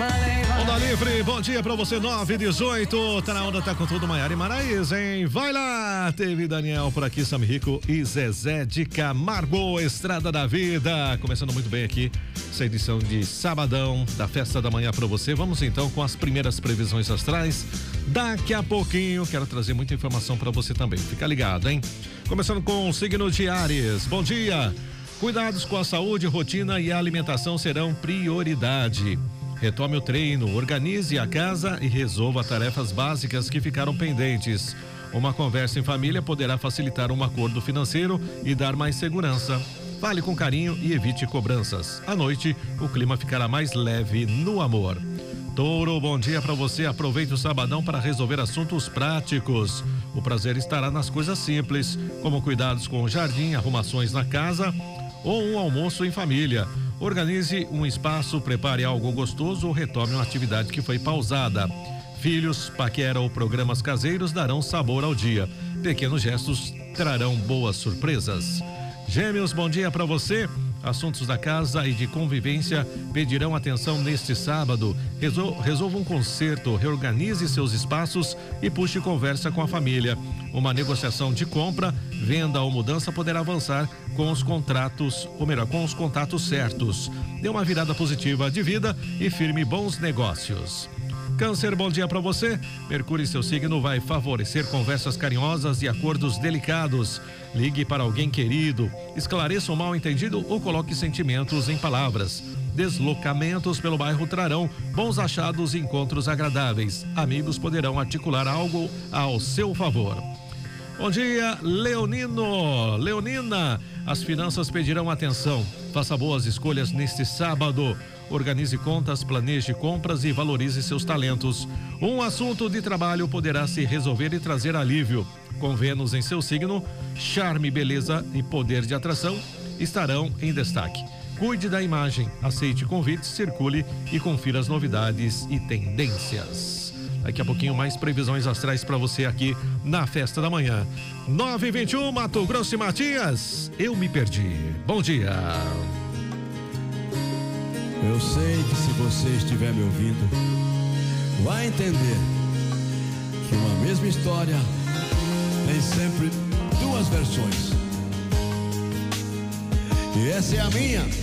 Onda Livre, bom dia pra você, 9h18. Tá na onda, tá com tudo, Maiara e Maraísa, hein? Vai lá! Teve Daniel por aqui, Sam Rico e Zezé de Camargo, Estrada da Vida. Começando muito bem aqui, essa edição de sabadão da Festa da Manhã pra você. Vamos então com as primeiras previsões astrais. Daqui a pouquinho, quero trazer muita informação pra você também. Fica ligado, hein? Começando com o signo de Áries. Bom dia! Cuidados com a saúde, rotina e a alimentação serão prioridade. Retome o treino, organize a casa e resolva tarefas básicas que ficaram pendentes. Uma conversa em família poderá facilitar um acordo financeiro e dar mais segurança. Fale com carinho e evite cobranças. À noite, o clima ficará mais leve no amor. Touro, bom dia para você. Aproveite o sabadão para resolver assuntos práticos. O prazer estará nas coisas simples, como cuidados com o jardim, arrumações na casa ou um almoço em família. Organize um espaço, prepare algo gostoso ou retome uma atividade que foi pausada. Filhos, paquera ou programas caseiros darão sabor ao dia. Pequenos gestos trarão boas surpresas. Gêmeos, bom dia para você. Assuntos da casa e de convivência pedirão atenção neste sábado. Resolva um conserto, reorganize seus espaços e puxe conversa com a família. Uma negociação de compra, venda ou mudança poderá avançar com os contratos, ou melhor, com os contatos certos. Dê uma virada positiva de vida e firme bons negócios. Câncer, bom dia para você. Mercúrio em seu signo vai favorecer conversas carinhosas e acordos delicados. Ligue para alguém querido, esclareça o mal entendido ou coloque sentimentos em palavras. Deslocamentos pelo bairro trarão bons achados e encontros agradáveis. Amigos poderão articular algo ao seu favor. Bom dia, Leonino, Leonina. As finanças pedirão atenção. Faça boas escolhas neste sábado. Organize contas, planeje compras e valorize seus talentos. Um assunto de trabalho poderá se resolver e trazer alívio. Com Vênus em seu signo, charme, beleza e poder de atração estarão em destaque. Cuide da imagem, aceite convites, circule e confira as novidades e tendências. Daqui a pouquinho mais previsões astrais para você aqui na Festa da Manhã. 9h21, Mato Grosso e Matias, eu me perdi. Bom dia. Eu sei que se você estiver me ouvindo, vai entender que uma mesma história tem sempre duas versões. E essa é a minha.